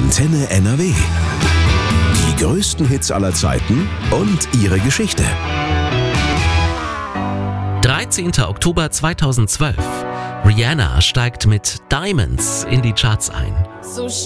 Antenne NRW. Die größten Hits aller Zeiten und ihre Geschichte. 13. Oktober 2012. Rihanna steigt mit Diamonds in die Charts ein.